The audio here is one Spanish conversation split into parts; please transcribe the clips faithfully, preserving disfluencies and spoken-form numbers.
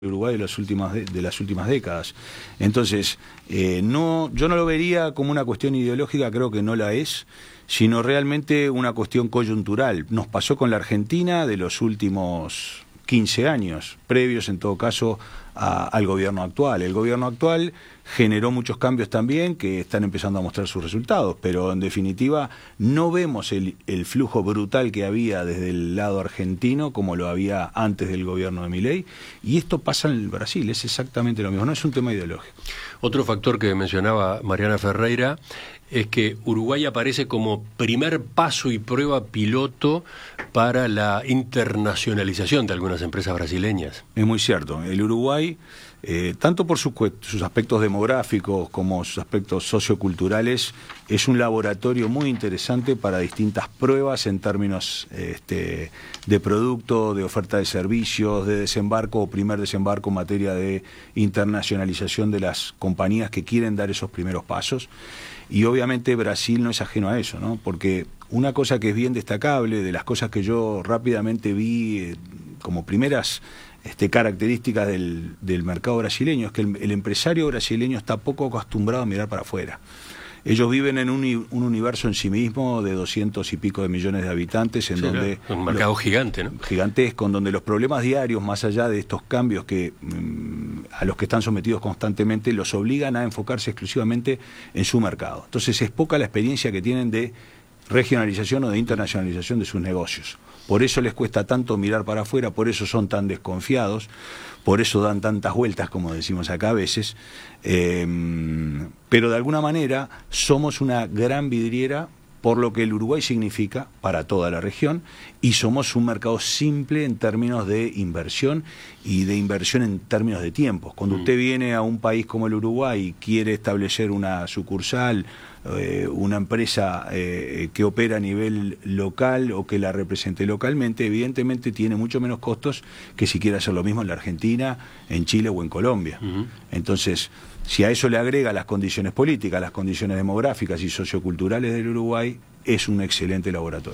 Uruguay de las últimas de, de las últimas décadas. Entonces, eh, no, yo no lo vería como una cuestión ideológica, creo que no la es, sino realmente una cuestión coyuntural. Nos pasó con la Argentina de los últimos quince años, previos en todo caso a, al gobierno actual. El gobierno actual generó muchos cambios también que están empezando a mostrar sus resultados, pero en definitiva no vemos el, el flujo brutal que había desde el lado argentino como lo había antes del gobierno de Milei, y esto pasa en el Brasil, es exactamente lo mismo, no es un tema ideológico. Otro factor que mencionaba Mariana Ferreira es que Uruguay aparece como primer paso y prueba piloto para la internacionalización de algunas empresas brasileñas. Es muy cierto, el Uruguay, eh, tanto por sus, sus aspectos demográficos como sus aspectos socioculturales, es un laboratorio muy interesante para distintas pruebas en términos este, de producto, de oferta de servicios, de desembarco o primer desembarco en materia de internacionalización de las compañías que quieren dar esos primeros pasos. Y obviamente Brasil no es ajeno a eso, ¿no? Porque una cosa que es bien destacable, de las cosas que yo rápidamente vi eh, como primeras este, características del, del mercado brasileño, es que el, el empresario brasileño está poco acostumbrado a mirar para afuera. Ellos viven en un, un universo en sí mismo de doscientos y pico de millones de habitantes, en sí, donde... Claro, un mercado los, gigante, ¿no? Gigantesco, en donde los problemas diarios, más allá de estos cambios que mmm, a los que están sometidos constantemente, los obligan a enfocarse exclusivamente en su mercado. Entonces es poca la experiencia que tienen de regionalización o de internacionalización de sus negocios. Por eso les cuesta tanto mirar para afuera, por eso son tan desconfiados, por eso dan tantas vueltas, como decimos acá a veces, eh, pero de alguna manera somos una gran vidriera por lo que el Uruguay significa para toda la región, y somos un mercado simple en términos de inversión y de inversión en términos de tiempos. Cuando usted viene a un país como el Uruguay y quiere establecer una sucursal, eh, una empresa eh, que opera a nivel local o que la represente localmente, evidentemente tiene mucho menos costos que si quiere hacer lo mismo en la Argentina, en Chile o en Colombia. Uh-huh. Entonces, si a eso le agrega las condiciones políticas, las condiciones demográficas y socioculturales del Uruguay, es un excelente laboratorio.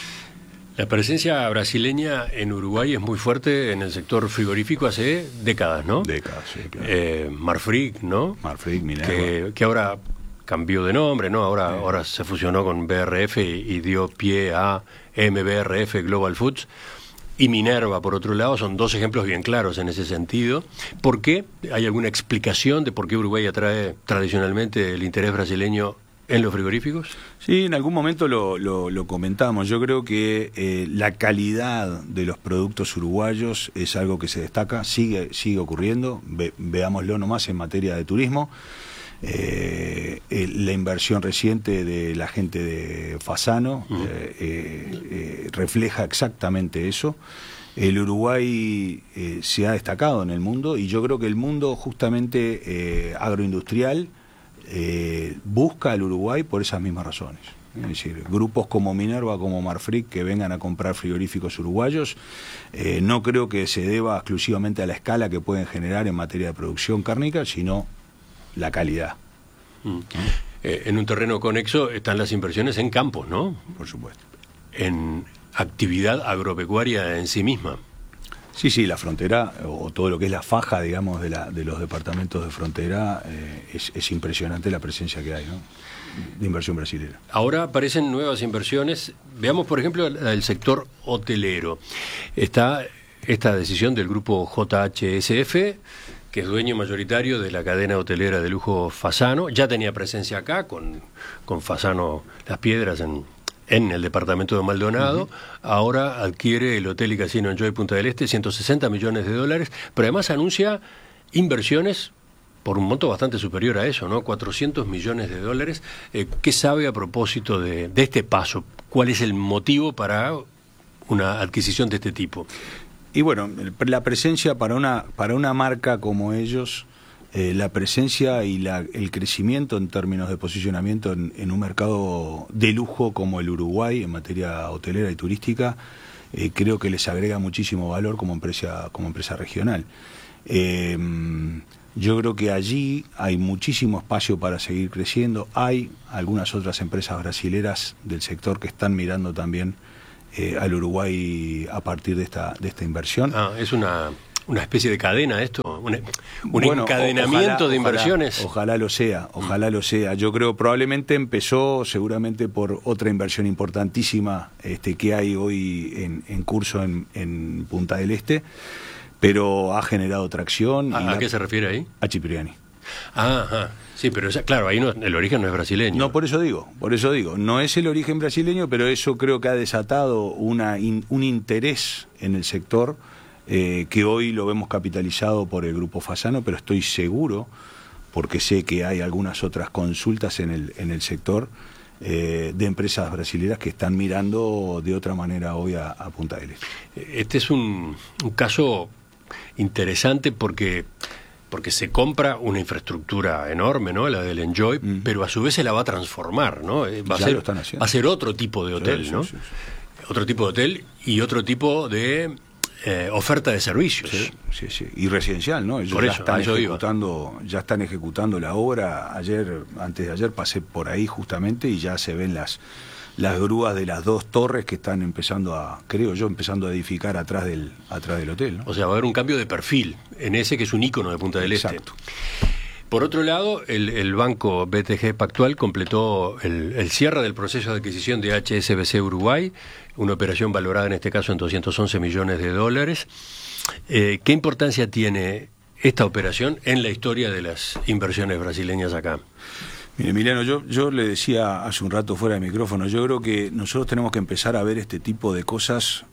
La presencia brasileña en Uruguay es muy fuerte en el sector frigorífico hace décadas, ¿no? Décadas, sí, claro. Eh, Marfrig, ¿no? Marfrig, Minerva. Que, que ahora cambió de nombre, ¿no? Ahora, sí. ahora se fusionó con B R F y, y dio pie a M B R F Global Foods. Y Minerva, por otro lado, son dos ejemplos bien claros en ese sentido. ¿Por qué? ¿Hay alguna explicación de por qué Uruguay atrae tradicionalmente el interés brasileño en los frigoríficos? Sí, en algún momento lo, lo, lo comentamos. Yo creo que eh, la calidad de los productos uruguayos es algo que se destaca, sigue, sigue ocurriendo. Ve, veámoslo nomás en materia de turismo. Eh, eh, la inversión reciente de la gente de Fasano uh-huh. eh, eh, eh, refleja exactamente eso. El Uruguay eh, se ha destacado en el mundo, y yo creo que el mundo justamente eh, agroindustrial eh, busca al Uruguay por esas mismas razones. Es decir, grupos como Minerva, como Marfrig, que vengan a comprar frigoríficos uruguayos, eh, no creo que se deba exclusivamente a la escala que pueden generar en materia de producción cárnica, sino la calidad. Mm. Eh, en un terreno conexo están las inversiones en campos, ¿no? Por supuesto. En actividad agropecuaria en sí misma. Sí, sí, la frontera, o todo lo que es la faja, digamos, de, la, de los departamentos de frontera, eh, es, es impresionante la presencia que hay, ¿no?, de inversión brasileña. Ahora aparecen nuevas inversiones. Veamos, por ejemplo, el sector hotelero. Está esta decisión del grupo J H S F, que es dueño mayoritario de la cadena hotelera de lujo Fasano. Ya tenía presencia acá con, con Fasano Las Piedras en, en el departamento de Maldonado. Uh-huh. Ahora adquiere el hotel y casino Enjoy Punta del Este, ciento sesenta millones de dólares, pero además anuncia inversiones por un monto bastante superior a eso, ¿no? cuatrocientos millones de dólares. Eh, ¿Qué sabe a propósito de, de este paso? ¿Cuál es el motivo para una adquisición de este tipo? Y bueno, la presencia para una para una marca como ellos, eh, la presencia y la, el crecimiento en términos de posicionamiento en, en un mercado de lujo como el Uruguay en materia hotelera y turística, eh, creo que les agrega muchísimo valor como empresa como empresa regional. Eh, yo creo que allí hay muchísimo espacio para seguir creciendo. Hay algunas otras empresas brasileras del sector que están mirando también Eh, al Uruguay a partir de esta de esta inversión. Ah, es una una especie de cadena esto, un, un bueno, encadenamiento ojalá, de inversiones. Ojalá, ojalá lo sea, ojalá lo sea. Yo creo probablemente empezó seguramente por otra inversión importantísima este, que hay hoy en, en curso en, en Punta del Este, pero ha generado tracción. ¿A, y ¿a la, qué se refiere ahí? A Cipriani. Ah, ajá. Sí, pero esa, claro, ahí no, el origen no es brasileño. No, por eso digo, por eso digo, no es el origen brasileño, pero eso creo que ha desatado una in, un interés en el sector eh, que hoy lo vemos capitalizado por el Grupo Fasano, pero estoy seguro, porque sé que hay algunas otras consultas en el, en el sector eh, de empresas brasileñas que están mirando de otra manera hoy a, a Punta del Este. Este es un, un caso interesante porque... porque se compra una infraestructura enorme, ¿no? La del Enjoy, mm. pero a su vez se la va a transformar, ¿no? Va a, ser, va a ser otro tipo de hotel, sí, ¿no? Sí, sí, sí. Otro tipo de hotel y otro tipo de eh, oferta de servicios. Sí, sí, sí. Y residencial, ¿no? Ellos Por ya eso, están eso ejecutando, ya están ejecutando la obra. Ayer, antes de ayer pasé por ahí justamente y ya se ven las las grúas de las dos torres que están empezando a, creo yo, empezando a edificar atrás del atrás del hotel, ¿no? O sea, va a haber un cambio de perfil en ese que es un ícono de Punta del Exacto. Este. Por otro lado, el, el banco B T G Pactual completó el, el cierre del proceso de adquisición de H S B C Uruguay, una operación valorada en este caso en doscientos once millones de dólares. Eh, ¿Qué importancia tiene esta operación en la historia de las inversiones brasileñas acá? Mire, Emiliano, yo, yo le decía hace un rato fuera de micrófono, yo creo que nosotros tenemos que empezar a ver este tipo de cosas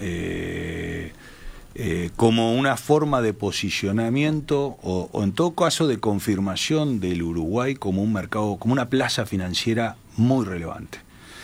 eh, eh, como una forma de posicionamiento o, o en todo caso de confirmación del Uruguay como un mercado, como una plaza financiera muy relevante.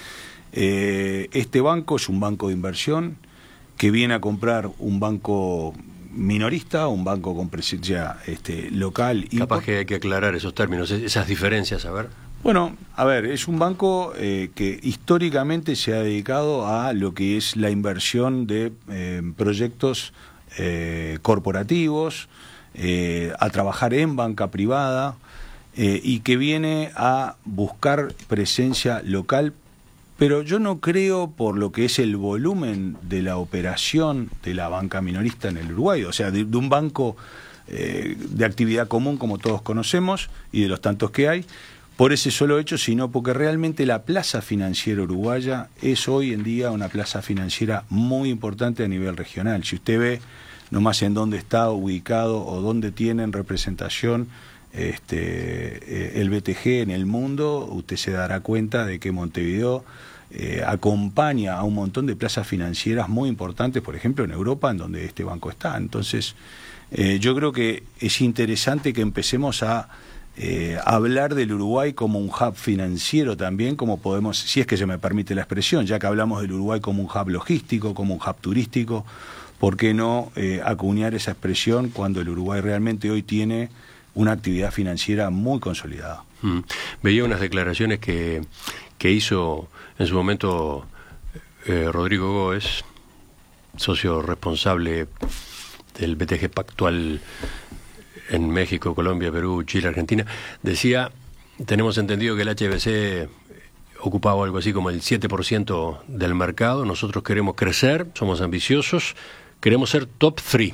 Eh, este banco es un banco de inversión que viene a comprar un banco minorista, un banco con presencia este, local. Capaz import- que hay que aclarar esos términos, esas diferencias, a ver. Bueno, a ver, es un banco eh, que históricamente se ha dedicado a lo que es la inversión de eh, proyectos eh, corporativos, eh, a trabajar en banca privada eh, y que viene a buscar presencia local. Pero yo no creo por lo que es el volumen de la operación de la banca minorista en el Uruguay, o sea, de, de un banco eh, de actividad común como todos conocemos y de los tantos que hay, por ese solo hecho, sino porque realmente la plaza financiera uruguaya es hoy en día una plaza financiera muy importante a nivel regional. Si usted ve nomás en dónde está ubicado o dónde tienen representación Este, eh, el B T G en el mundo, usted se dará cuenta de que Montevideo eh, acompaña a un montón de plazas financieras muy importantes, por ejemplo en Europa, en donde este banco está. Entonces, eh, yo creo que es interesante que empecemos a eh, hablar del Uruguay como un hub financiero también, como podemos, si es que se me permite la expresión, ya que hablamos del Uruguay como un hub logístico, como un hub turístico, ¿por qué no eh, acuñar esa expresión cuando el Uruguay realmente hoy tiene una actividad financiera muy consolidada? Mm. Veía unas declaraciones que, que hizo en su momento eh, Rodrigo Góez, socio responsable del B T G Pactual en México, Colombia, Perú, Chile, Argentina. Decía, tenemos entendido que el H S B C ocupaba algo así como el siete por ciento del mercado, nosotros queremos crecer, somos ambiciosos, queremos ser top tres.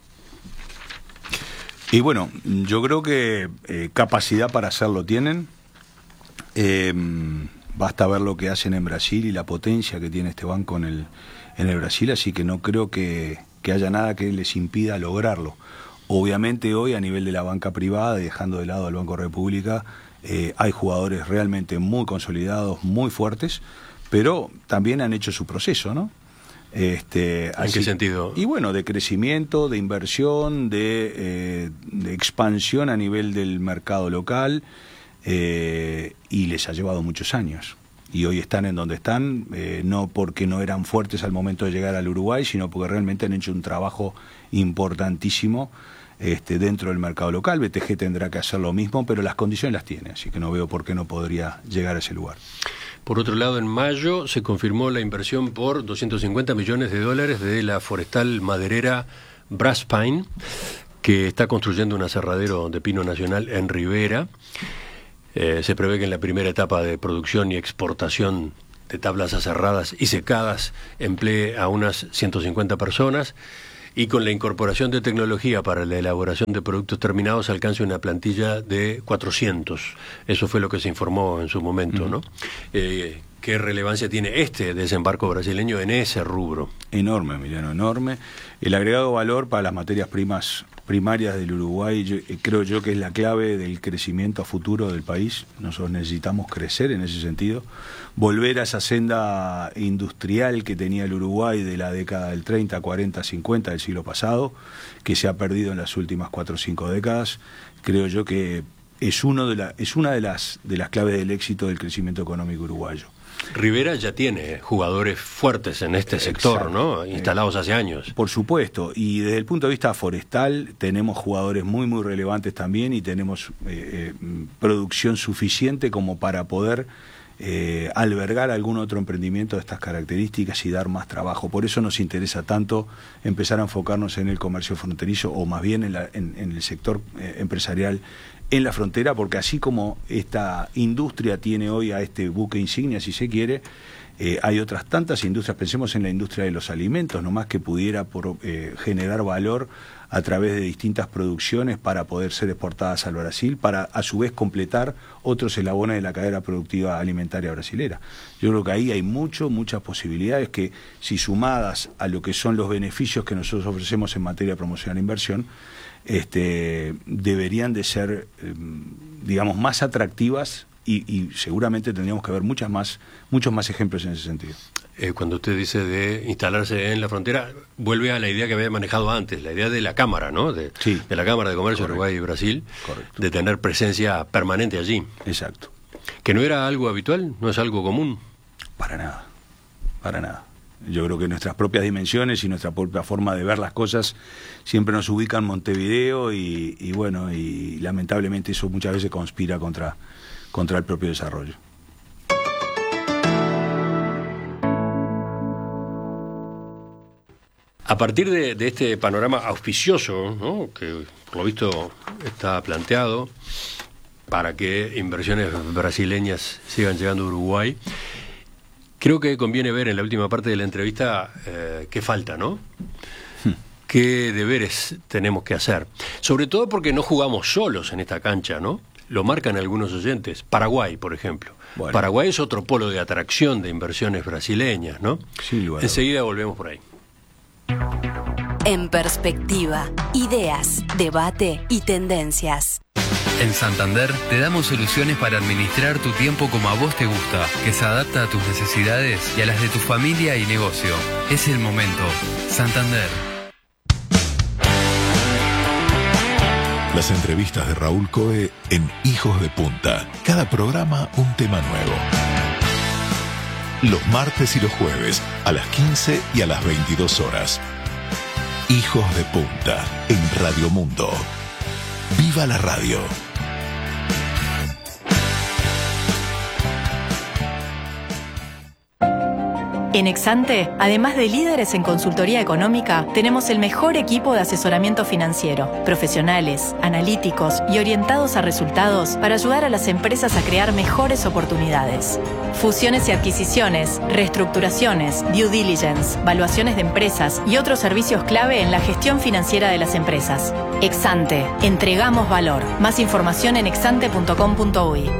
Y bueno, yo creo que eh, capacidad para hacerlo tienen. Eh, basta ver lo que hacen en Brasil y la potencia que tiene este banco en el, en el Brasil, así que no creo que, que haya nada que les impida lograrlo. Obviamente hoy a nivel de la banca privada, dejando de lado al Banco República, eh, hay jugadores realmente muy consolidados, muy fuertes, pero también han hecho su proceso, ¿no? Este, ¿En así, qué sentido? Y bueno, de crecimiento, de inversión, de, eh, de expansión a nivel del mercado local, eh, y les ha llevado muchos años. Y hoy están en donde están, eh, no porque no eran fuertes al momento de llegar al Uruguay, sino porque realmente han hecho un trabajo importantísimo este, dentro del mercado local. B T G tendrá que hacer lo mismo, pero las condiciones las tiene, así que no veo por qué no podría llegar a ese lugar. Por otro lado, en mayo se confirmó la inversión por doscientos cincuenta millones de dólares de la forestal maderera Braspain, que está construyendo un aserradero de pino nacional en Rivera. Eh, se prevé que en la primera etapa de producción y exportación de tablas aserradas y secadas emplee a unas ciento cincuenta personas. y con la incorporación de tecnología para la elaboración de productos terminados alcance una plantilla de cuatrocientos. Eso fue lo que se informó en su momento, uh-huh. ¿no? Eh, ¿Qué relevancia tiene este desembarco brasileño en ese rubro? Enorme, Emiliano, enorme. El agregado valor para las materias primas primarias del Uruguay, yo, eh, creo yo que es la clave del crecimiento a futuro del país. Nosotros necesitamos crecer en ese sentido, volver a esa senda industrial que tenía el Uruguay de la década del treinta, cuarenta, cincuenta del siglo pasado, que se ha perdido en las últimas cuatro o cinco décadas. Creo yo que es, uno de la, es una de las, de las claves del éxito del crecimiento económico uruguayo. Rivera ya tiene jugadores fuertes en este sector, exacto, ¿no? Instalados hace años. Por supuesto, y desde el punto de vista forestal tenemos jugadores muy muy relevantes también y tenemos eh, eh, producción suficiente como para poder eh, albergar algún otro emprendimiento de estas características y dar más trabajo. Por eso nos interesa tanto empezar a enfocarnos en el comercio fronterizo o más bien en, la, en, en el sector eh, empresarial en la frontera, porque así como esta industria tiene hoy a este buque insignia, si se quiere, eh, hay otras tantas industrias. Pensemos en la industria de los alimentos, nomás que pudiera por, eh, generar valor a través de distintas producciones para poder ser exportadas al Brasil, para a su vez completar otros eslabones de la cadena productiva alimentaria brasilera. Yo creo que ahí hay mucho, muchas posibilidades que, si sumadas a lo que son los beneficios que nosotros ofrecemos en materia de promoción e inversión, Este, deberían de ser, eh, digamos, más atractivas y, y seguramente tendríamos que ver muchas más, muchos más ejemplos en ese sentido. Eh, cuando usted dice de instalarse en la frontera, vuelve a la idea que había manejado antes, la idea de la Cámara, ¿no? De, sí. de la Cámara de Comercio Correcto. Uruguay y Brasil, Correcto. De tener presencia permanente allí. Exacto. ¿Que no era algo habitual? ¿No es algo común? Para nada, para nada. Yo creo que nuestras propias dimensiones y nuestra propia forma de ver las cosas siempre nos ubican en Montevideo y, y bueno, y lamentablemente eso muchas veces conspira contra, contra el propio desarrollo. A partir de, de este panorama auspicioso, ¿no?, que por lo visto está planteado para que inversiones brasileñas sigan llegando a Uruguay, creo que conviene ver en la última parte de la entrevista eh, qué falta, ¿no? Hmm. ¿Qué deberes tenemos que hacer? Sobre todo porque no jugamos solos en esta cancha, ¿no? Lo marcan algunos oyentes. Paraguay, por ejemplo. Bueno. Paraguay es otro polo de atracción de inversiones brasileñas, ¿no? Sí, bueno. Enseguida volvemos por ahí. En perspectiva, ideas, debate y tendencias. En Santander te damos soluciones para administrar tu tiempo como a vos te gusta, que se adapta a tus necesidades y a las de tu familia y negocio. Es el momento. Santander. Las entrevistas de Raúl Coe en Hijos de Punta. Cada programa un tema nuevo. Los martes y los jueves a las quince y a las veintidós horas. Hijos de Punta en Radio Mundo. ¡Viva la radio! En Exante, además de líderes en consultoría económica, tenemos el mejor equipo de asesoramiento financiero, profesionales, analíticos y orientados a resultados para ayudar a las empresas a crear mejores oportunidades. Fusiones y adquisiciones, reestructuraciones, due diligence, valuaciones de empresas y otros servicios clave en la gestión financiera de las empresas. Exante, entregamos valor. Más información en exante punto com punto uy.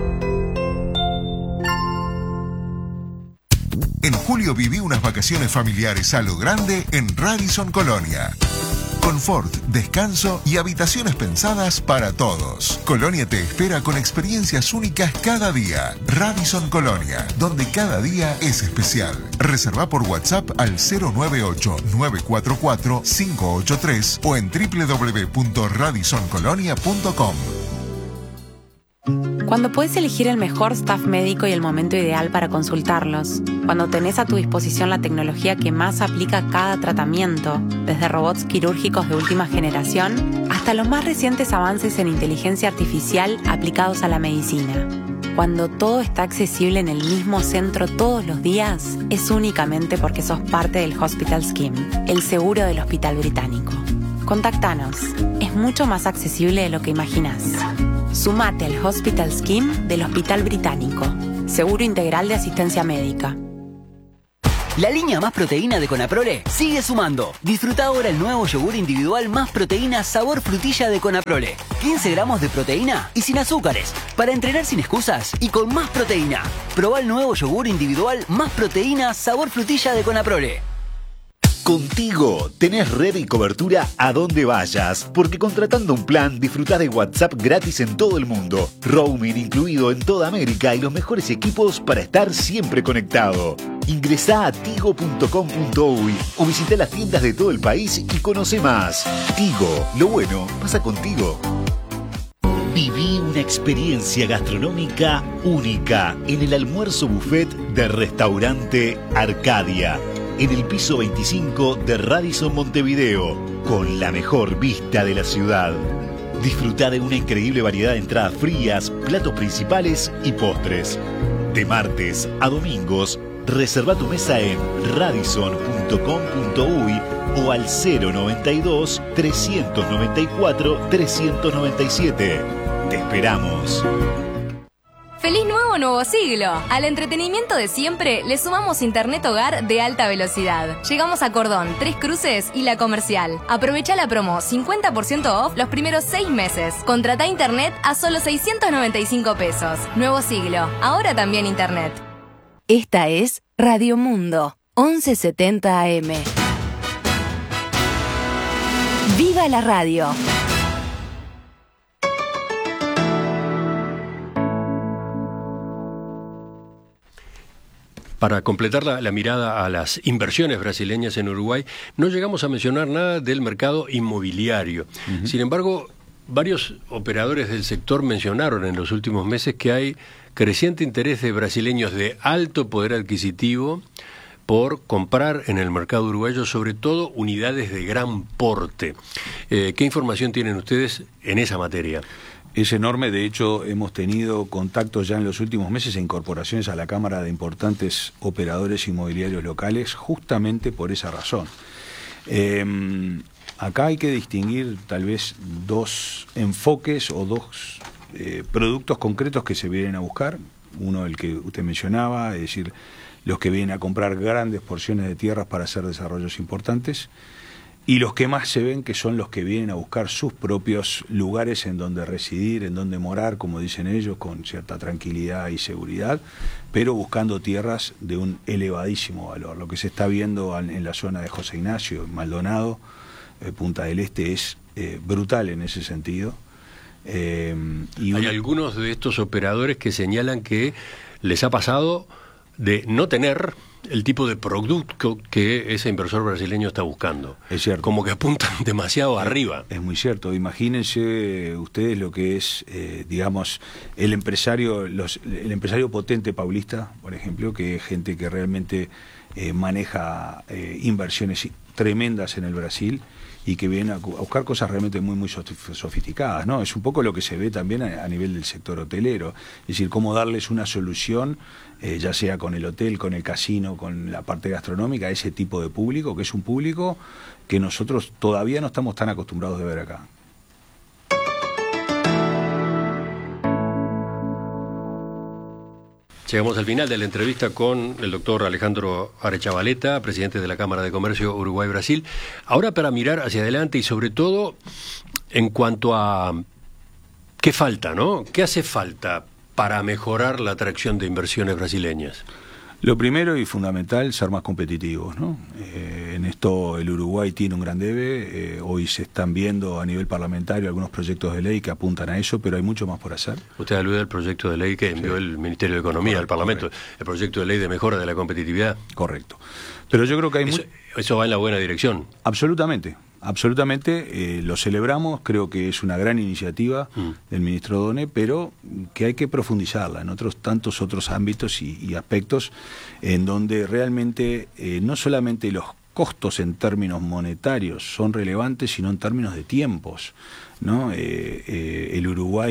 En julio viví unas vacaciones familiares a lo grande en Radisson Colonia. Confort, descanso y habitaciones pensadas para todos. Colonia te espera con experiencias únicas cada día. Radisson Colonia, donde cada día es especial. Reserva por WhatsApp al cero nueve ocho, nueve cuatro cuatro, cinco ocho tres o en doble u doble u doble u punto radisson colonia punto com. Cuando puedes elegir el mejor staff médico y el momento ideal para consultarlos. Cuando tenés a tu disposición la tecnología que más aplica a cada tratamiento, desde robots quirúrgicos de última generación hasta los más recientes avances en inteligencia artificial aplicados a la medicina. Cuando todo está accesible en el mismo centro todos los días, es únicamente porque sos parte del Hospital Scheme, el seguro del Hospital Británico. Contactanos. Es mucho más accesible de lo que imaginás. Sumate al Hospital Scheme del Hospital Británico. Seguro integral de asistencia médica. La línea Más Proteína de Conaprole sigue sumando. Disfruta ahora el nuevo yogur individual Más Proteína sabor frutilla de Conaprole. quince gramos de proteína y sin azúcares. Para entrenar sin excusas y con más proteína. Probá el nuevo yogur individual Más Proteína sabor frutilla de Conaprole. Contigo tenés red y cobertura a donde vayas, porque contratando un plan disfrutás de WhatsApp gratis en todo el mundo, roaming incluido en toda América y los mejores equipos para estar siempre conectado. Ingresá a tigo punto com punto uy o visita las tiendas de todo el país y conoce más. Tigo, lo bueno pasa contigo. Viví una experiencia gastronómica única en el almuerzo buffet del restaurante Arcadia, en el piso veinticinco de Radisson Montevideo, con la mejor vista de la ciudad. Disfruta de una increíble variedad de entradas frías, platos principales y postres. De martes a domingos, reserva tu mesa en radisson punto com punto uy o al cero noventa y dos, trescientos noventa y cuatro, trescientos noventa y siete. Te esperamos. ¡Feliz nuevo nuevo siglo! Al entretenimiento de siempre le sumamos internet hogar de alta velocidad. Llegamos a Cordón, Tres Cruces y La Comercial. Aprovecha la promo cincuenta por ciento off los primeros seis meses. Contrata internet a solo seiscientos noventa y cinco pesos. Nuevo siglo, ahora también internet. Esta es Radio Mundo, once setenta A M. ¡Viva la radio! Para completar la, la mirada a las inversiones brasileñas en Uruguay, no llegamos a mencionar nada del mercado inmobiliario. Uh-huh. Sin embargo, varios operadores del sector mencionaron en los últimos meses que hay creciente interés de brasileños de alto poder adquisitivo por comprar en el mercado uruguayo, sobre todo unidades de gran porte. Eh, ¿Qué información tienen ustedes en esa materia? Es enorme, de hecho hemos tenido contactos ya en los últimos meses e incorporaciones a la Cámara de importantes operadores inmobiliarios locales justamente por esa razón. Eh, acá hay que distinguir tal vez dos enfoques o dos eh, productos concretos que se vienen a buscar. Uno, el que usted mencionaba, es decir, los que vienen a comprar grandes porciones de tierras para hacer desarrollos importantes. Y los que más se ven, que son los que vienen a buscar sus propios lugares en donde residir, en donde morar, como dicen ellos, con cierta tranquilidad y seguridad, pero buscando tierras de un elevadísimo valor. Lo que se está viendo en la zona de José Ignacio, Maldonado, eh, Punta del Este, es eh, brutal en ese sentido. Eh, y Hay una... algunos de estos operadores que señalan que les ha pasado de no tener el tipo de producto que ese inversor brasileño está buscando. Es cierto. Como que apuntan demasiado arriba. Es muy cierto. Imagínense ustedes lo que es, eh, digamos, el empresario, los, el empresario potente paulista, por ejemplo, que es gente que realmente eh, maneja eh, inversiones tremendas en el Brasil y que vienen a buscar cosas realmente muy muy sofisticadas, ¿no? Es un poco lo que se ve también a, a nivel del sector hotelero, es decir, cómo darles una solución, eh, ya sea con el hotel, con el casino, con la parte gastronómica, a ese tipo de público, que es un público que nosotros todavía no estamos tan acostumbrados de ver acá. Llegamos al final de la entrevista con el doctor Alejandro Arechavaleta, presidente de la Cámara de Comercio Uruguay-Brasil. Ahora para mirar hacia adelante y sobre todo en cuanto a qué falta, ¿no? ¿Qué hace falta para mejorar la atracción de inversiones brasileñas? Lo primero y fundamental, ser más competitivos, ¿no? Eh, en esto el Uruguay tiene un gran debe, eh, hoy se están viendo a nivel parlamentario algunos proyectos de ley que apuntan a eso, pero hay mucho más por hacer. Usted alude al proyecto de ley que envió sí. el Ministerio de Economía correcto, al Parlamento, correcto. El proyecto de ley de mejora de la competitividad. Correcto. Pero yo creo que hay... Eso, muy... eso va en la buena dirección. Absolutamente. Absolutamente, eh, lo celebramos, creo que es una gran iniciativa mm. del ministro Done, pero que hay que profundizarla en otros tantos otros ámbitos y, y aspectos en donde realmente eh, no solamente los costos en términos monetarios son relevantes, sino en términos de tiempos, ¿no? Eh, eh, el Uruguay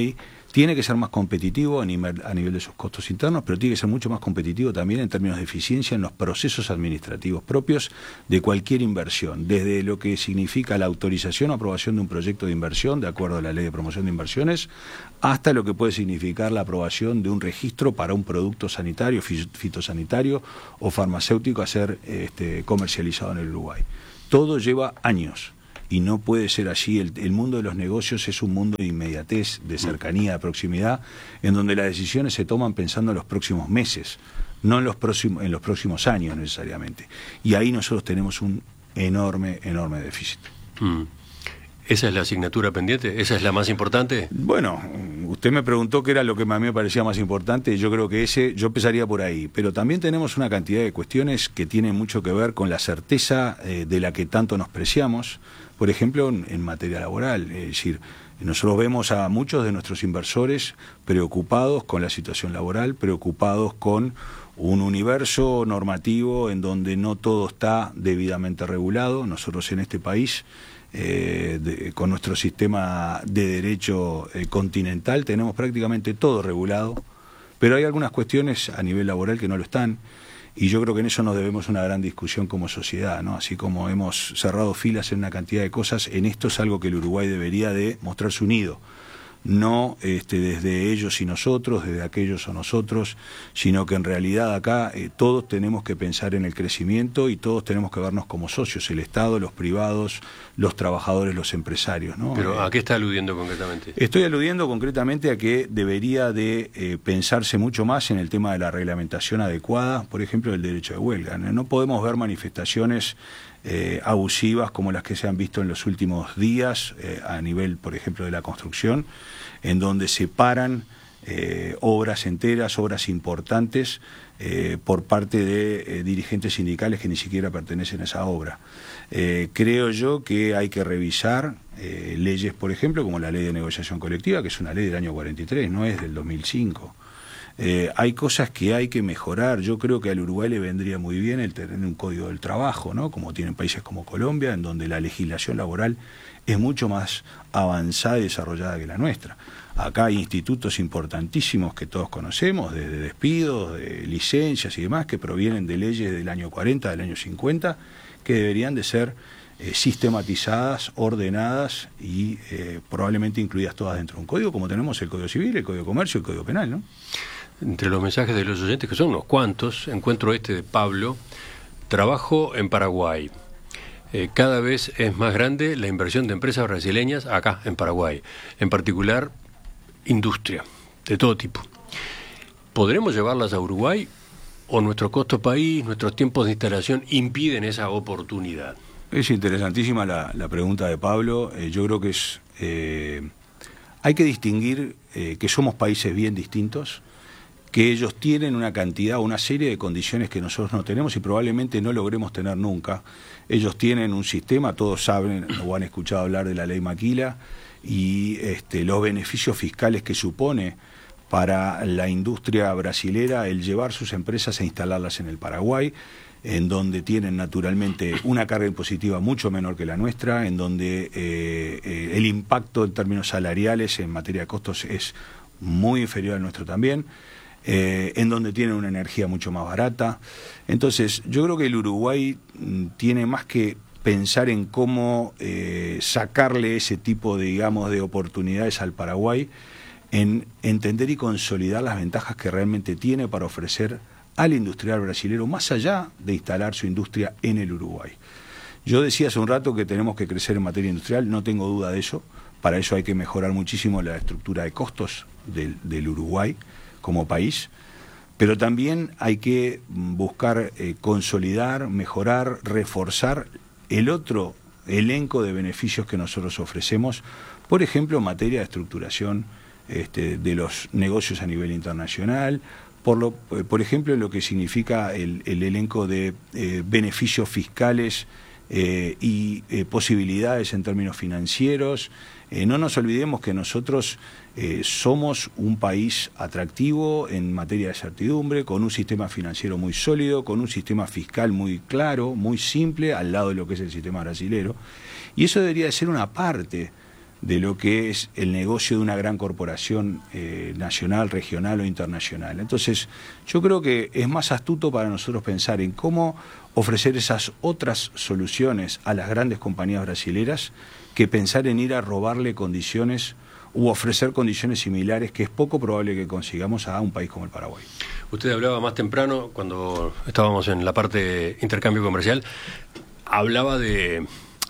tiene que ser más competitivo a nivel, a nivel de sus costos internos, pero tiene que ser mucho más competitivo también en términos de eficiencia en los procesos administrativos propios de cualquier inversión, desde lo que significa la autorización o aprobación de un proyecto de inversión, de acuerdo a la Ley de Promoción de Inversiones, hasta lo que puede significar la aprobación de un registro para un producto sanitario, fitosanitario o farmacéutico a ser este, comercializado en el Uruguay. Todo lleva años. Y no puede ser así. El, el mundo de los negocios es un mundo de inmediatez, de cercanía, de proximidad, en donde las decisiones se toman pensando en los próximos meses, no en los próximos, en los próximos años necesariamente. Y ahí nosotros tenemos un enorme, enorme déficit. Mm. ¿Esa es la asignatura pendiente? ¿Esa es la más importante? Bueno, usted me preguntó qué era lo que a mí me parecía más importante. Yo creo que ese, yo empezaría por ahí. Pero también tenemos una cantidad de cuestiones que tienen mucho que ver con la certeza eh, de la que tanto nos preciamos. Por ejemplo, en, en materia laboral. Es decir, nosotros vemos a muchos de nuestros inversores preocupados con la situación laboral, preocupados con un universo normativo en donde no todo está debidamente regulado. Nosotros en este país, eh, de, con nuestro sistema de derecho eh, continental, tenemos prácticamente todo regulado, pero hay algunas cuestiones a nivel laboral que no lo están. Y yo creo que en eso nos debemos una gran discusión como sociedad, ¿no? Así como hemos cerrado filas en una cantidad de cosas, en esto es algo que el Uruguay debería de mostrarse unido. No este, desde ellos y nosotros, desde aquellos o nosotros, sino que en realidad acá eh, todos tenemos que pensar en el crecimiento y todos tenemos que vernos como socios, el Estado, los privados, los trabajadores, los empresarios, ¿no? ¿Pero eh, a qué está aludiendo concretamente? Estoy aludiendo concretamente a que debería de eh, pensarse mucho más en el tema de la reglamentación adecuada, por ejemplo, del derecho de huelga. No podemos ver manifestaciones Eh, abusivas como las que se han visto en los últimos días eh, a nivel, por ejemplo, de la construcción, en donde se paran eh, obras enteras, obras importantes eh, por parte de eh, dirigentes sindicales que ni siquiera pertenecen a esa obra. Eh, creo yo que hay que revisar eh, leyes, por ejemplo, como la Ley de Negociación Colectiva, que es una ley del año cuarenta y tres, no es del dos mil cinco. Eh, hay cosas que hay que mejorar. Yo creo que al Uruguay le vendría muy bien el tener un código del trabajo, ¿no? Como tienen países como Colombia, en donde la legislación laboral es mucho más avanzada y desarrollada que la nuestra. Acá hay institutos importantísimos que todos conocemos, desde despidos, de licencias y demás, que provienen de leyes del año cuarenta, del año cincuenta, que deberían de ser eh, sistematizadas, ordenadas y eh, probablemente incluidas todas dentro de un código, como tenemos el Código Civil, el Código de Comercio, el Código Penal, ¿no? Entre los mensajes de los oyentes, que son unos cuantos, encuentro este de Pablo: trabajo en Paraguay. Eh, cada vez es más grande la inversión de empresas brasileñas acá en Paraguay, en particular industria de todo tipo. ¿Podremos llevarlas a Uruguay o nuestro costo país, nuestros tiempos de instalación impiden esa oportunidad? Es interesantísima la, la pregunta de Pablo. Eh, yo creo que es eh, hay que distinguir eh, que somos países bien distintos, que ellos tienen una cantidad, una serie de condiciones que nosotros no tenemos y probablemente no logremos tener nunca. Ellos tienen un sistema, todos saben o han escuchado hablar de la ley Maquila y este, los beneficios fiscales que supone para la industria brasilera el llevar sus empresas a instalarlas en el Paraguay, en donde tienen naturalmente una carga impositiva mucho menor que la nuestra, en donde eh, eh, el impacto en términos salariales en materia de costos es muy inferior al nuestro también. Eh, en donde tienen una energía mucho más barata. Entonces, yo creo que el Uruguay m, tiene más que pensar en cómo eh, sacarle ese tipo, de, digamos, de oportunidades al Paraguay, en entender y consolidar las ventajas que realmente tiene para ofrecer al industrial brasilero, más allá de instalar su industria en el Uruguay. Yo decía hace un rato que tenemos que crecer en materia industrial, no tengo duda de eso. Para eso hay que mejorar muchísimo la estructura de costos del, del Uruguay como país, pero también hay que buscar eh, consolidar, mejorar, reforzar el otro elenco de beneficios que nosotros ofrecemos, por ejemplo, en materia de estructuración este, de los negocios a nivel internacional, por, lo, por ejemplo, en lo que significa el, el elenco de eh, beneficios fiscales eh, y eh, posibilidades en términos financieros. Eh, no nos olvidemos que nosotros eh, somos un país atractivo en materia de certidumbre, con un sistema financiero muy sólido, con un sistema fiscal muy claro, muy simple, al lado de lo que es el sistema brasilero. Y eso debería de ser una parte de lo que es el negocio de una gran corporación eh, nacional, regional o internacional. Entonces, yo creo que es más astuto para nosotros pensar en cómo ofrecer esas otras soluciones a las grandes compañías brasileras que pensar en ir a robarle condiciones u ofrecer condiciones similares, que es poco probable que consigamos a un país como el Paraguay. Usted hablaba más temprano, cuando estábamos en la parte de intercambio comercial, hablaba de,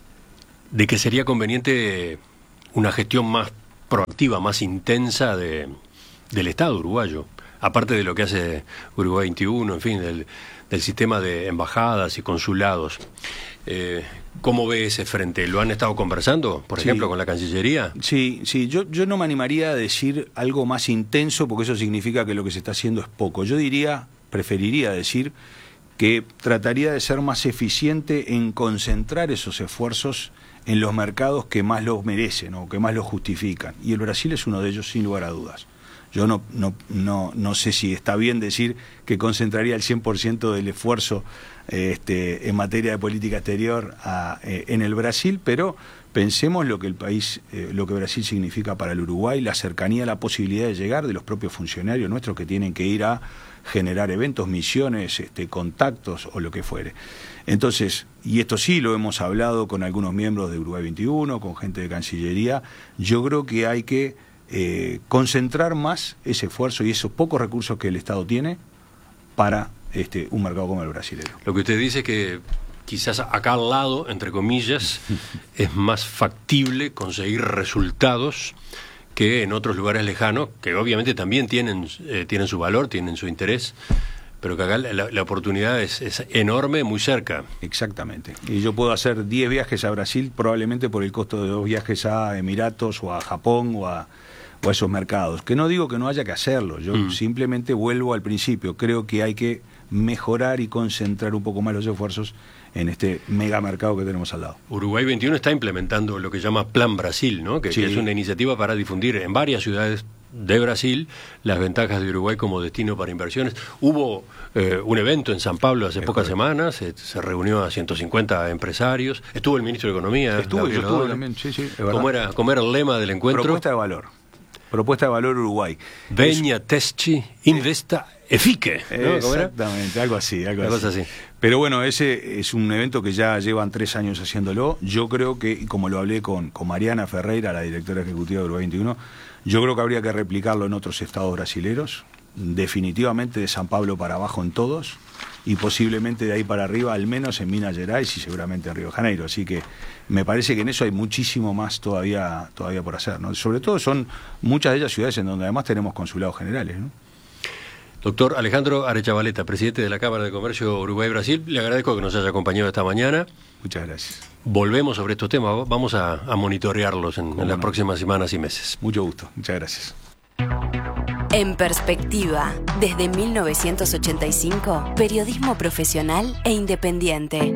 de que sería conveniente una gestión más proactiva, más intensa de, del Estado uruguayo, aparte de lo que hace Uruguay veintiuno, en fin, del, del sistema de embajadas y consulados. Eh, ¿Cómo ve ese frente? ¿Lo han estado conversando, por Sí. ejemplo, con la Cancillería? Sí, sí, yo, yo no me animaría a decir algo más intenso, porque eso significa que lo que se está haciendo es poco. Yo diría, preferiría decir que trataría de ser más eficiente en concentrar esos esfuerzos en los mercados que más los merecen o que más los justifican. Y el Brasil es uno de ellos, sin lugar a dudas. Yo no, no, no, no sé si está bien decir que concentraría el cien por ciento del esfuerzo este, en materia de política exterior a, eh, en el Brasil, pero pensemos lo que el país, eh, lo que Brasil significa para el Uruguay, la cercanía, la posibilidad de llegar de los propios funcionarios nuestros que tienen que ir a generar eventos, misiones, este, contactos o lo que fuere. Entonces, y esto sí lo hemos hablado con algunos miembros de Uruguay veintiuno, con gente de Cancillería, yo creo que hay que eh, concentrar más ese esfuerzo y esos pocos recursos que el Estado tiene para este, un mercado como el brasileño. Lo que usted dice es que quizás acá al lado, entre comillas, es más factible conseguir resultados que en otros lugares lejanos, que obviamente también tienen, eh, tienen su valor, tienen su interés, pero que acá la, la oportunidad es, es enorme, muy cerca. Exactamente. Y yo puedo hacer diez viajes a Brasil probablemente por el costo de dos viajes a Emiratos o a Japón o a, o a esos mercados. Que no digo que no haya que hacerlo, yo mm. simplemente vuelvo al principio. Creo que hay que mejorar y concentrar un poco más los esfuerzos en este mega mercado que tenemos al lado. Uruguay veintiuno está implementando lo que llama Plan Brasil, ¿no? Que, sí. que es una iniciativa para difundir en varias ciudades de Brasil las ventajas de Uruguay como destino para inversiones. Hubo eh, un evento en San Pablo hace es pocas correcto. semanas, se, se reunió a ciento cincuenta empresarios, estuvo el ministro de Economía. Estuvo, yo estuve también, sí, sí. ¿Cómo era, ¿Cómo era el lema del encuentro? Propuesta de valor. Propuesta de valor Uruguay. Veña, Teschi, Investa, Efique. ¿No? Exactamente, algo así, algo Una así. cosa así. Pero bueno, ese es un evento que ya llevan tres años haciéndolo. Yo creo que, como lo hablé con, con Mariana Ferreira, la directora ejecutiva de Uruguay veintiuno, yo creo que habría que replicarlo en otros estados brasileros, definitivamente de San Pablo para abajo en todos, y posiblemente de ahí para arriba, al menos en Minas Gerais y seguramente en Río de Janeiro. Así que me parece que en eso hay muchísimo más todavía, todavía por hacer, ¿no? Sobre todo son muchas de ellas ciudades en donde además tenemos consulados generales, ¿no? Doctor Alejandro Arechavaleta, presidente de la Cámara de Comercio Uruguay-Brasil, le agradezco que nos haya acompañado esta mañana. Muchas gracias. Volvemos sobre estos temas, vamos a, a monitorearlos en, en las no? próximas semanas y meses. Mucho gusto, muchas gracias. En Perspectiva, desde mil novecientos ochenta y cinco, periodismo profesional e independiente.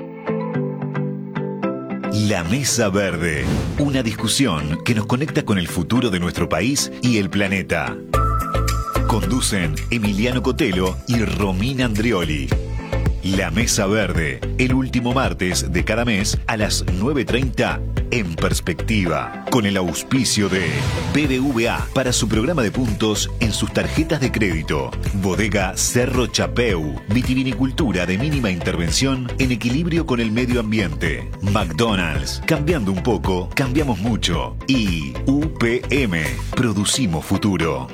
La Mesa Verde, una discusión que nos conecta con el futuro de nuestro país y el planeta. Conducen Emiliano Cotelo y Romina Andrioli. La Mesa Verde, el último martes de cada mes a las nueve treinta en Perspectiva, con el auspicio de B B V A para su programa de puntos en sus tarjetas de crédito. Bodega Cerro Chapeu, vitivinicultura de mínima intervención en equilibrio con el medio ambiente. McDonald's, cambiando un poco, cambiamos mucho. Y U P M, producimos futuro.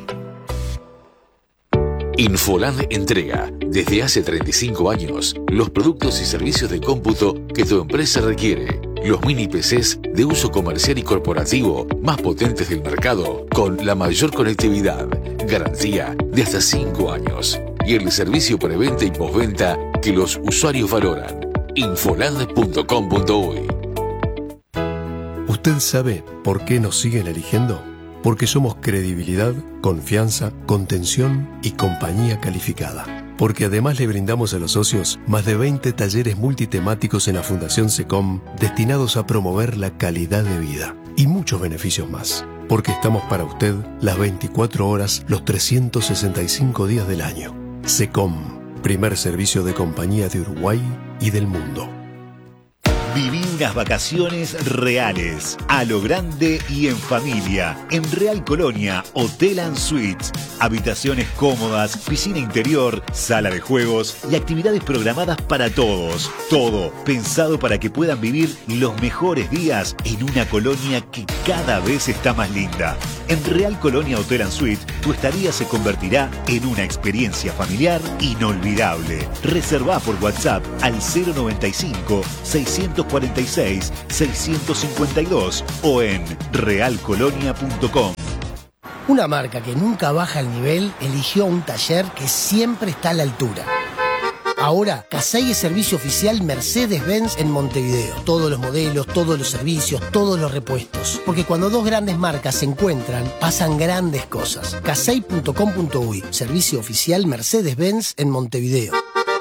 Infoland entrega, desde hace treinta y cinco años, los productos y servicios de cómputo que tu empresa requiere. Los mini P Cs de uso comercial y corporativo más potentes del mercado, con la mayor conectividad, garantía de hasta cinco años y el servicio preventa y postventa que los usuarios valoran. Infoland punto com punto uy. ¿Usted sabe por qué nos siguen eligiendo? Porque somos credibilidad, confianza, contención y compañía calificada. Porque además le brindamos a los socios más de veinte talleres multitemáticos en la Fundación SECOM destinados a promover la calidad de vida y muchos beneficios más. Porque estamos para usted las veinticuatro horas, los trescientos sesenta y cinco días del año. SECOM, primer servicio de compañía de Uruguay y del mundo. Viví unas vacaciones reales, a lo grande y en familia, en Real Colonia Hotel and Suites. Habitaciones cómodas, piscina interior, sala de juegos y actividades programadas para todos. Todo pensado para que puedan vivir los mejores días en una colonia que cada vez está más linda. En Real Colonia Hotel and Suites, tu estadía se convertirá en una experiencia familiar inolvidable. Reservá por WhatsApp al cero noventa y cinco, seiscientos cuarenta y seis, seiscientos cincuenta y dos o en real colonia punto com. Una marca que nunca baja el nivel eligió un taller que siempre está a la altura. Ahora, Casey es servicio oficial Mercedes-Benz en Montevideo. Todos los modelos, todos los servicios, todos los repuestos. Porque cuando dos grandes marcas se encuentran, pasan grandes cosas. casey punto com punto uy, servicio oficial Mercedes-Benz en Montevideo.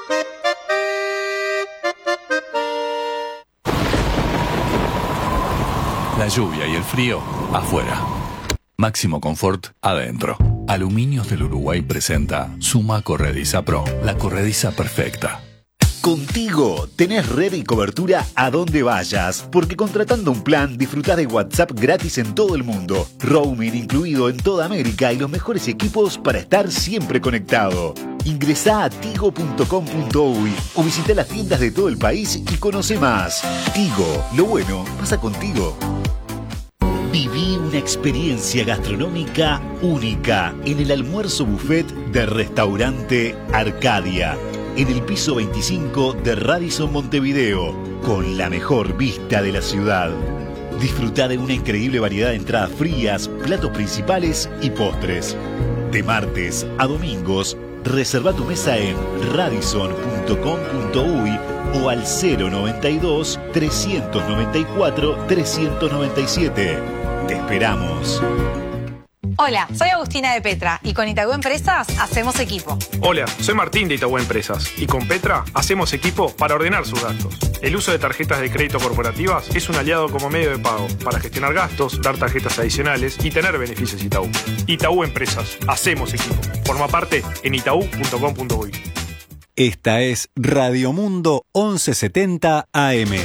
La lluvia y el frío afuera. Máximo confort adentro. Aluminios del Uruguay presenta Suma Corrediza Pro, la corrediza perfecta. Contigo tenés red y cobertura a donde vayas, porque contratando un plan disfrutás de WhatsApp gratis en todo el mundo, roaming incluido en toda América y los mejores equipos para estar siempre conectado. Ingresá a tigo punto com punto uy o visita las tiendas de todo el país y conoce más. Tigo, lo bueno pasa contigo. Viví una experiencia gastronómica única en el almuerzo buffet del restaurante Arcadia, en el piso veinticinco de Radisson Montevideo, con la mejor vista de la ciudad. Disfrutá de una increíble variedad de entradas frías, platos principales y postres. De martes a domingos, reserva tu mesa en radisson punto com punto uy o al cero noventa y dos, trescientos noventa y cuatro, trescientos noventa y siete. Te esperamos. Hola, soy Agustina de Petra y con Itaú Empresas hacemos equipo. Hola, soy Martín de Itaú Empresas y con Petra hacemos equipo para ordenar sus gastos. El uso de tarjetas de crédito corporativas es un aliado como medio de pago para gestionar gastos, dar tarjetas adicionales y tener beneficios Itaú. Itaú Empresas, hacemos equipo. Forma parte en itaú punto com punto uy. Esta es Radio Mundo once setenta A M.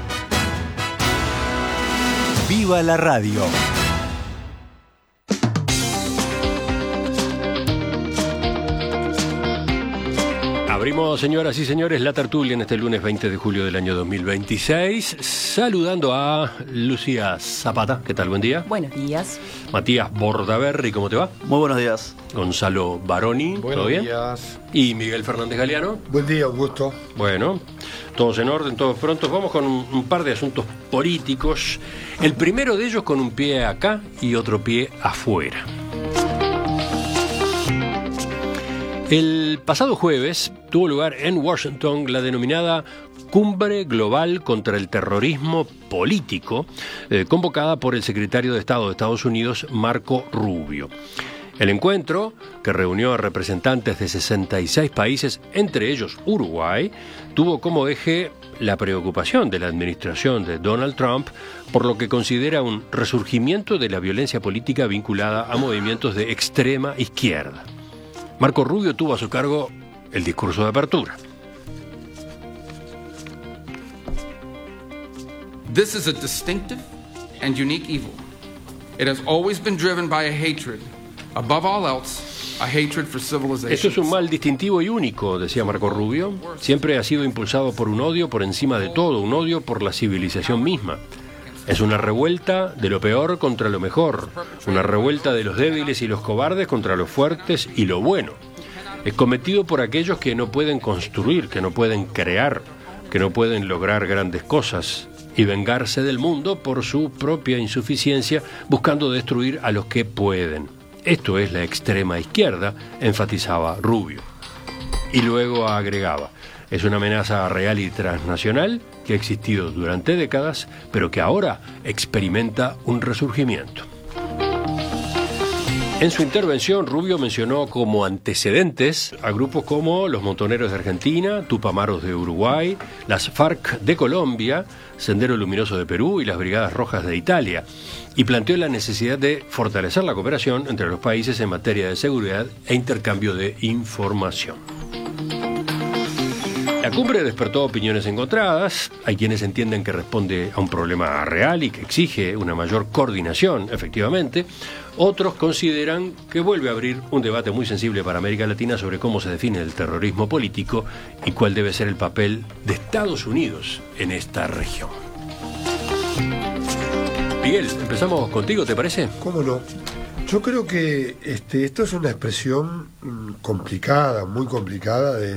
¡Viva la radio! Abrimos, señoras y señores, la tertulia en este lunes veinte de julio del año dos mil veintiséis, saludando a Lucía Zapata. ¿Qué tal? Buen día. Buenos días. Matías Bordaberry, ¿cómo te va? Muy buenos días. Gonzalo Baroni, ¿todo Buenos bien? días. Y Miguel Fernández Galeano. Buen día, Augusto. Bueno, todos en orden, todos prontos. Vamos con un, un par de asuntos políticos. El primero de ellos con un pie acá y otro pie afuera. El pasado jueves tuvo lugar en Washington la denominada Cumbre Global contra el Terrorismo Político, eh, convocada por el secretario de Estado de Estados Unidos, Marco Rubio. El encuentro, que reunió a representantes de sesenta y seis países, entre ellos Uruguay, tuvo como eje la preocupación de la administración de Donald Trump por lo que considera un resurgimiento de la violencia política vinculada a movimientos de extrema izquierda. Marco Rubio tuvo a su cargo el discurso de apertura. This is a distinctive and unique evil. It has always been driven by a hatred, above all else, a hatred for civilization. Esto es un mal distintivo y único, decía Marco Rubio. Siempre ha sido impulsado por un odio por encima de todo, un odio por la civilización misma. Es una revuelta de lo peor contra lo mejor, una revuelta de los débiles y los cobardes contra los fuertes y lo bueno. Es cometido por aquellos que no pueden construir, que no pueden crear, que no pueden lograr grandes cosas y vengarse del mundo por su propia insuficiencia, buscando destruir a los que pueden. Esto es la extrema izquierda, enfatizaba Rubio. Y luego agregaba: es una amenaza real y transnacional que ha existido durante décadas, pero que ahora experimenta un resurgimiento. En su intervención, Rubio mencionó como antecedentes a grupos como los Montoneros de Argentina, Tupamaros de Uruguay, las FARC de Colombia, Sendero Luminoso de Perú y las Brigadas Rojas de Italia, y planteó la necesidad de fortalecer la cooperación entre los países en materia de seguridad e intercambio de información. La cumbre despertó opiniones encontradas. Hay quienes entienden que responde a un problema real y que exige una mayor coordinación, efectivamente. Otros consideran que vuelve a abrir un debate muy sensible para América Latina sobre cómo se define el terrorismo político y cuál debe ser el papel de Estados Unidos en esta región. Miguel, empezamos contigo, ¿te parece? ¿Cómo no? Yo creo que este, esto es una expresión mm, complicada, muy complicada de,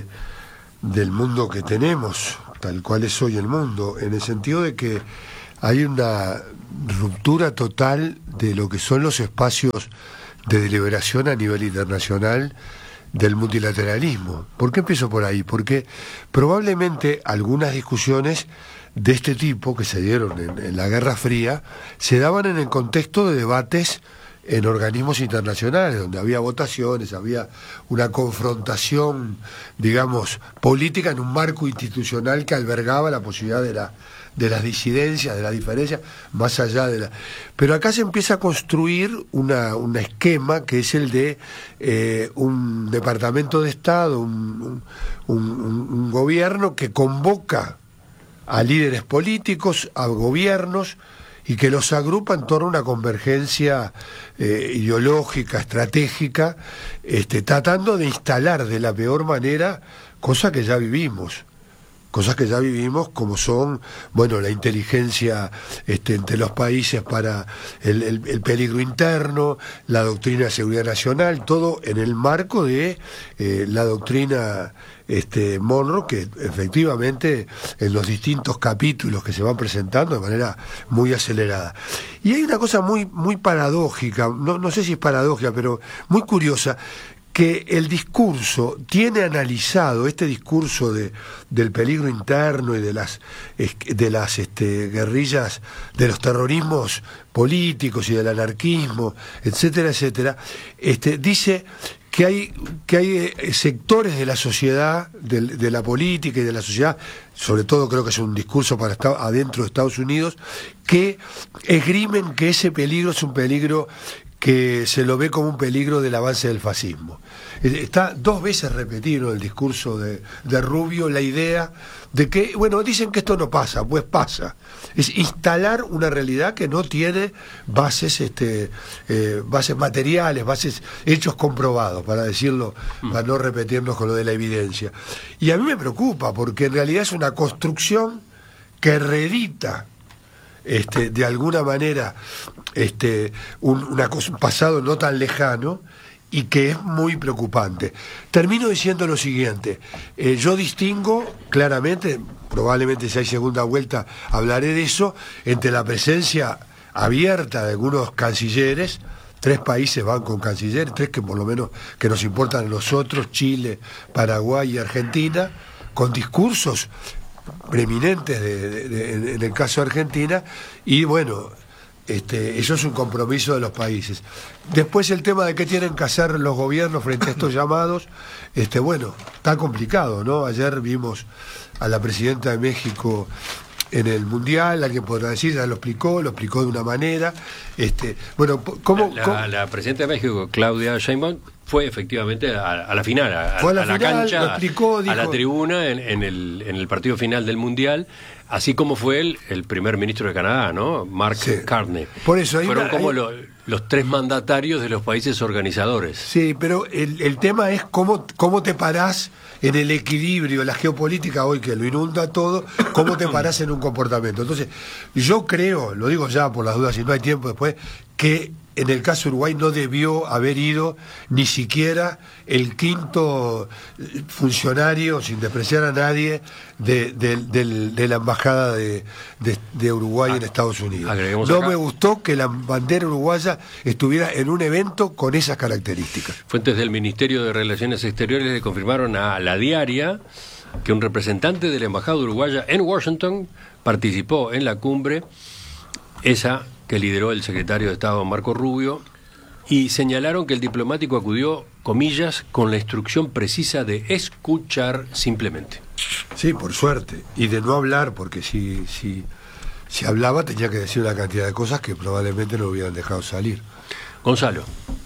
del mundo que tenemos, tal cual es hoy el mundo, en el sentido de que hay una ruptura total de lo que son los espacios de deliberación a nivel internacional del multilateralismo. ¿Por qué empiezo por ahí? Porque probablemente algunas discusiones de este tipo que se dieron en, en la Guerra Fría se daban en el contexto de debates en organismos internacionales, donde había votaciones, había una confrontación, digamos, política en un marco institucional que albergaba la posibilidad de la de las disidencias, de las diferencias, más allá de la... Pero acá se empieza a construir una, un esquema que es el de eh, un departamento de Estado, un, un, un, un gobierno que convoca a líderes políticos, a gobiernos, y que los agrupa en torno a una convergencia eh, ideológica, estratégica, este, tratando de instalar de la peor manera cosas que ya vivimos. Cosas que ya vivimos, como son, bueno, la inteligencia este, entre los países para el, el, el peligro interno, la doctrina de seguridad nacional, todo en el marco de eh, la doctrina este, Monroe, que efectivamente en los distintos capítulos que se van presentando de manera muy acelerada. Y hay una cosa muy, muy paradójica, no, no sé si es paradójica, pero muy curiosa, que el discurso tiene analizado, este discurso de, del peligro interno y de las, de las este, guerrillas, de los terrorismos políticos y del anarquismo, etcétera, etcétera, este, dice que hay, que hay sectores de la sociedad, de, de la política y de la sociedad, sobre todo creo que es un discurso para estar adentro de Estados Unidos, que esgrimen que ese peligro es un peligro que se lo ve como un peligro del avance del fascismo. Está dos veces repetido en el discurso de, de Rubio la idea de que, bueno, dicen que esto no pasa, pues pasa. Es instalar una realidad que no tiene bases, este, eh, bases materiales, bases, hechos comprobados, para decirlo, para no repetirnos con lo de la evidencia. Y a mí me preocupa, porque en realidad es una construcción que reedita Este, de alguna manera este, un, una cosa, un pasado no tan lejano y que es muy preocupante. Termino diciendo lo siguiente, eh, yo distingo claramente, probablemente si hay segunda vuelta hablaré de eso, entre la presencia abierta de algunos cancilleres, tres países van con cancilleres, tres que por lo menos que nos importan a nosotros, Chile, Paraguay y Argentina, con discursos preeminentes de, de, de, en el caso de Argentina, y bueno, este, eso es un compromiso de los países. Después el tema de qué tienen que hacer los gobiernos frente a estos llamados, este, bueno, está complicado, ¿no? Ayer vimos a la presidenta de México en el Mundial, alguien podrá decir, ya lo explicó, lo explicó de una manera, este, bueno, ¿cómo? La, ¿cómo? la presidenta de México, Claudia Sheinbaum, fue efectivamente a, a la final, a, Fue a la, a la final, cancha, lo explicó, dijo, a la tribuna en, en, el, en el partido final del Mundial, así como fue el, el primer ministro de Canadá, ¿no? Mark sí. Carney. Por eso hay Fueron una, como hay... lo, los tres mandatarios de los países organizadores. Sí, pero el, el tema es cómo, cómo te parás en el equilibrio, la geopolítica hoy que lo inunda todo, cómo te parás en un comportamiento. Entonces, yo creo, lo digo ya por las dudas, si no hay tiempo después, que en el caso de Uruguay no debió haber ido ni siquiera el quinto funcionario, sin despreciar a nadie, de, de, de, de la embajada de, de, de Uruguay ah, en Estados Unidos. No acá. Me gustó que la bandera uruguaya estuviera en un evento con esas características. Fuentes del Ministerio de Relaciones Exteriores le confirmaron a La Diaria que un representante de la embajada uruguaya en Washington participó en la cumbre, esa que lideró el secretario de Estado Marco Rubio, y señalaron que el diplomático acudió, comillas, con la instrucción precisa de escuchar simplemente. Sí, por suerte, y de no hablar, porque si, si, si hablaba tenía que decir una cantidad de cosas que probablemente no hubieran dejado salir. Gonzalo.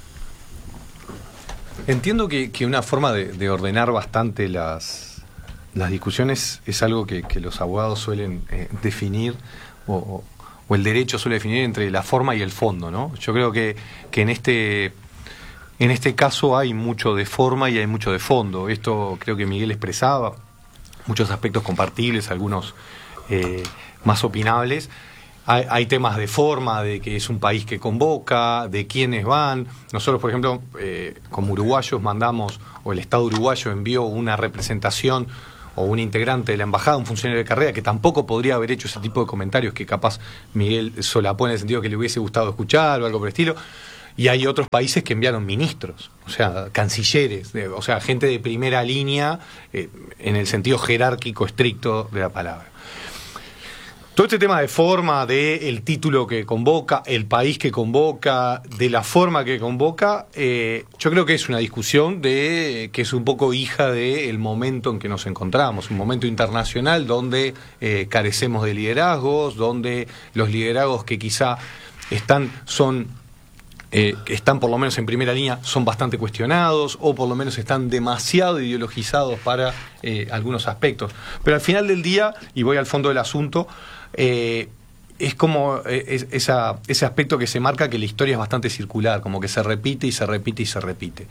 Entiendo que, que una forma de, de ordenar bastante las, las discusiones es algo que, que los abogados suelen eh, definir o, o, o el derecho suele definir entre la forma y el fondo, ¿no? Yo creo que, que en este en este caso hay mucho de forma y hay mucho de fondo. Esto creo que Miguel expresaba, muchos aspectos compartibles, algunos eh, más opinables. Hay, hay temas de forma, de que es un país que convoca, de quiénes van. Nosotros, por ejemplo, eh, como uruguayos mandamos, o el Estado uruguayo envió una representación o un integrante de la embajada, un funcionario de carrera, que tampoco podría haber hecho ese tipo de comentarios que capaz Miguel solapó en el sentido que le hubiese gustado escuchar o algo por el estilo. Y hay otros países que enviaron ministros, o sea, cancilleres, de, o sea, gente de primera línea eh, en el sentido jerárquico estricto de la palabra. Todo este tema de forma, de el título que convoca, el país que convoca, de la forma que convoca, eh, yo creo que es una discusión de que es un poco hija del momento en que nos encontramos, un momento internacional donde eh, carecemos de liderazgos, donde los liderazgos que quizá están son eh, que están por lo menos en primera línea son bastante cuestionados o por lo menos están demasiado ideologizados para eh, algunos aspectos. Pero al final del día, y voy al fondo del asunto, Eh, es como eh, es, esa, ese aspecto que se marca que la historia es bastante circular, como que se repite y se repite y se repite.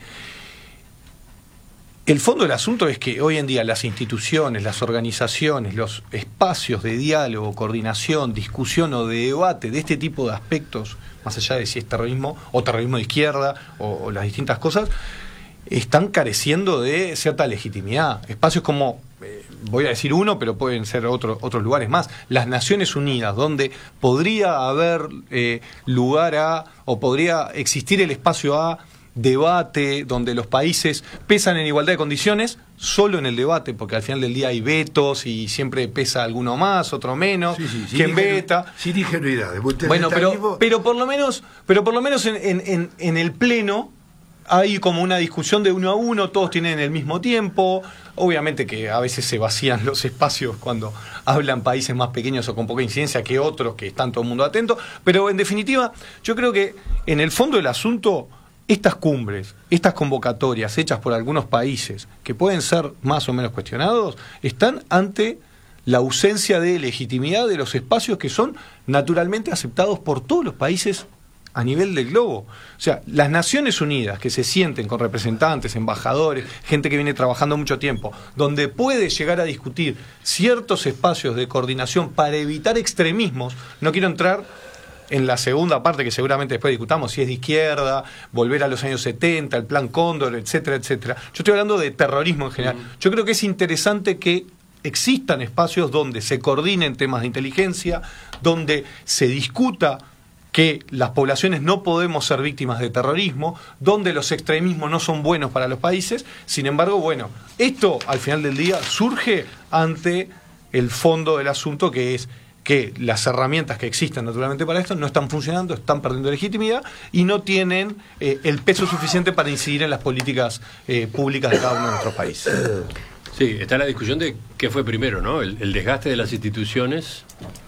El fondo del asunto es que hoy en día las instituciones, las organizaciones, los espacios de diálogo, coordinación, discusión o de debate de este tipo de aspectos, más allá de si es terrorismo o terrorismo de izquierda o, o las distintas cosas, están careciendo de cierta legitimidad. Espacios como, eh, voy a decir uno, pero pueden ser otro, otros lugares más, las Naciones Unidas, donde podría haber eh, lugar a, o podría existir el espacio a debate, donde los países pesan en igualdad de condiciones, solo en el debate, porque al final del día hay vetos y siempre pesa alguno más, otro menos, sí, sí, quien veta. Sin ingenuidad. Bueno, pero, pero por lo menos, pero por lo menos en, en, en, en el pleno hay como una discusión de uno a uno, todos tienen el mismo tiempo. Obviamente que a veces se vacían los espacios cuando hablan países más pequeños o con poca incidencia que otros, que están todo el mundo atento. Pero en definitiva, yo creo que en el fondo del asunto, estas cumbres, estas convocatorias hechas por algunos países, que pueden ser más o menos cuestionados, están ante la ausencia de legitimidad de los espacios que son naturalmente aceptados por todos los países a nivel del globo. O sea, las Naciones Unidas, que se sienten con representantes, embajadores, gente que viene trabajando mucho tiempo, donde puede llegar a discutir ciertos espacios de coordinación para evitar extremismos. No quiero entrar en la segunda parte, que seguramente después discutamos, si es de izquierda, volver a los años setenta, el Plan Cóndor, etcétera, etcétera. Yo estoy hablando de terrorismo en general. Yo creo que es interesante que existan espacios donde se coordinen temas de inteligencia, donde se discuta que las poblaciones no podemos ser víctimas de terrorismo, donde los extremismos no son buenos para los países. Sin embargo, bueno, esto al final del día surge ante el fondo del asunto, que es que las herramientas que existen naturalmente para esto no están funcionando, están perdiendo legitimidad y no tienen eh, el peso suficiente para incidir en las políticas eh, públicas de cada uno de nuestros países. Sí, está la discusión de qué fue primero, ¿no? El, el desgaste de las instituciones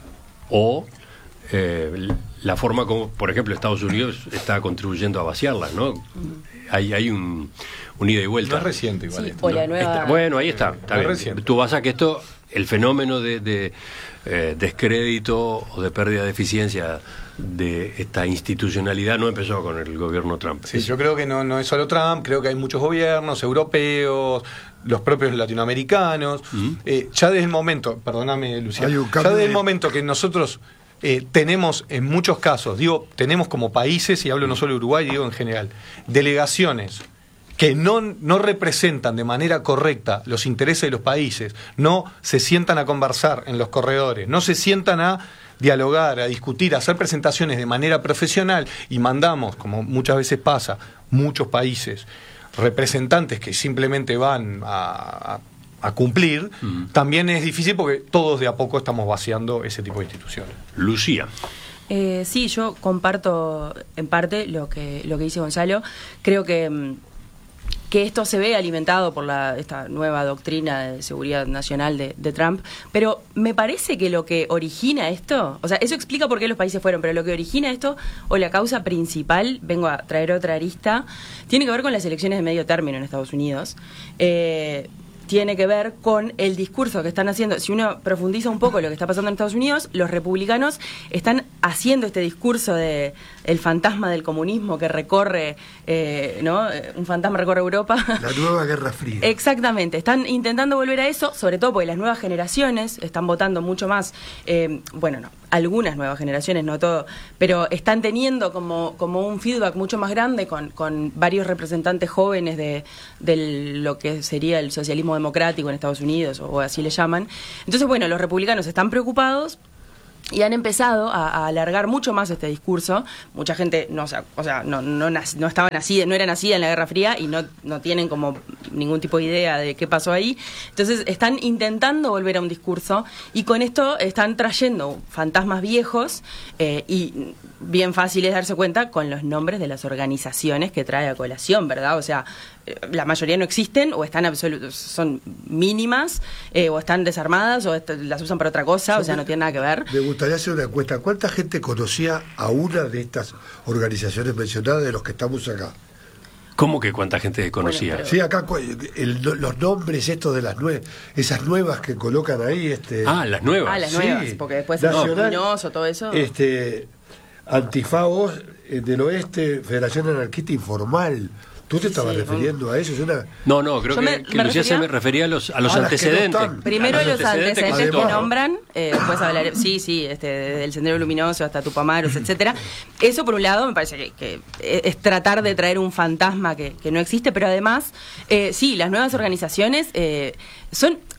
o eh, la forma como, por ejemplo, Estados Unidos está contribuyendo a vaciarlas, ¿no? Hay, hay un, un ida y vuelta. No es reciente igual. Sí, esto, o ¿no? la nueva... Está, bueno, ahí está. está no bien. es reciente. Tú vas a que esto, el fenómeno de, de eh, descrédito o de pérdida de eficiencia de esta institucionalidad no empezó con el gobierno Trump. Sí, yo creo que no, no es solo Trump, creo que hay muchos gobiernos europeos, los propios latinoamericanos. Uh-huh. eh, ya desde el momento, perdóname, Lucía, ya desde el momento que nosotros eh, tenemos en muchos casos, digo, tenemos como países, y hablo no solo de Uruguay, digo en general, delegaciones que no, no representan de manera correcta los intereses de los países, no se sientan a conversar en los corredores, no se sientan a dialogar, a discutir, a hacer presentaciones de manera profesional, y mandamos, como muchas veces pasa, muchos países, representantes que simplemente van a, a, a cumplir, mm. también es difícil porque todos de a poco estamos vaciando ese tipo de instituciones. Lucía. Eh, sí, yo comparto en parte lo que, lo que dice Gonzalo. Creo que... que esto se ve alimentado por la, esta nueva doctrina de seguridad nacional de, de Trump, pero me parece que lo que origina esto, o sea, eso explica por qué los países fueron, pero lo que origina esto, o la causa principal, vengo a traer otra arista, tiene que ver con las elecciones de medio término en Estados Unidos. Eh, tiene que ver con el discurso que están haciendo. Si uno profundiza un poco lo que está pasando en Estados Unidos, los republicanos están haciendo este discurso de el fantasma del comunismo que recorre, eh, ¿no? Un fantasma recorre Europa. La nueva Guerra Fría. Exactamente, están intentando volver a eso, sobre todo porque las nuevas generaciones están votando mucho más, eh, bueno, no, algunas nuevas generaciones, no todo, pero están teniendo como, como un feedback mucho más grande con, con varios representantes jóvenes de, de lo que sería el socialismo democrático en Estados Unidos, o así le llaman. Entonces, bueno, los republicanos están preocupados y han empezado a, a alargar mucho más este discurso. Mucha gente no, o sea, o sea, no, no, no estaba nacida, no era nacida en la Guerra Fría y no, no tienen como ningún tipo de idea de qué pasó ahí. Entonces están intentando volver a un discurso y con esto están trayendo fantasmas viejos eh, y bien fácil es darse cuenta con los nombres de las organizaciones que trae a colación, ¿verdad? O sea, la mayoría no existen o están absolutos, son mínimas eh, o están desarmadas o est las usan para otra cosa, o sea, no tiene nada que ver. Me gustaría hacer una encuesta. ¿Cuánta gente conocía a una de estas organizaciones mencionadas de los que estamos acá? ¿Cómo que cuánta gente conocía? Bueno, pero... Sí, acá el, los nombres estos de las nuevas, esas nuevas que colocan ahí. Este... Ah, las nuevas. Ah, las sí. nuevas, porque después es luminoso, todo eso. Este, Antifagos eh, del Oeste, Federación Anarquista Informal. ¿Tú te estabas sí, refiriendo un... a eso? ¿Es una... No, no, creo que, me, que me Lucía refería... se me refería a los, a los a antecedentes. No Primero a los, los antecedentes, antecedentes que, que nombran, eh, después hablar, sí, sí, este, desde el Sendero Luminoso hasta Tupamaros, etcétera. Eso por un lado me parece que, que es tratar de traer un fantasma que, que no existe, pero además, eh, sí, las nuevas organizaciones eh, son,